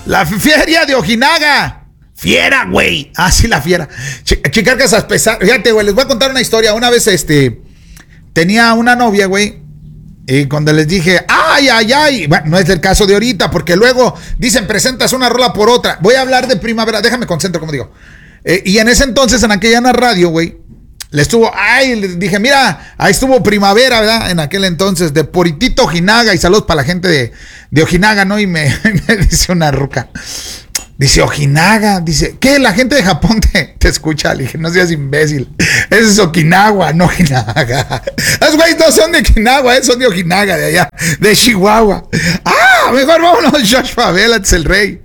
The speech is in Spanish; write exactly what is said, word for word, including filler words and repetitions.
La feria de Ojinaga. Fiera, güey. Ah, sí, la fiera. Ch- Chicarcas a pesar. Fíjate, güey, les voy a contar una historia. Una vez, este, tenía una novia, güey. Y cuando les dije, ay, ay, ay, bueno, no es el caso de ahorita, porque luego dicen, presentas una rola por otra. Voy a hablar de primavera, déjame concentro, como digo. Eh, y en ese entonces, en aquella radio, güey, le estuvo, ay, le dije, mira, ahí estuvo primavera, ¿verdad? En aquel entonces, de Puritito Ojinaga, y saludos para la gente de, de Ojinaga, ¿no? Y me, me dice una ruca. Dice Ojinaga, dice, ¿qué? La gente de Japón te, te escucha. Le dije, no seas imbécil. Ese es Okinawa, no Ojinaga. Los güeyes no son de Okinawa, eh, son de Ojinaga, de allá, de Chihuahua. Ah, mejor vámonos, Josh Favela, es el rey.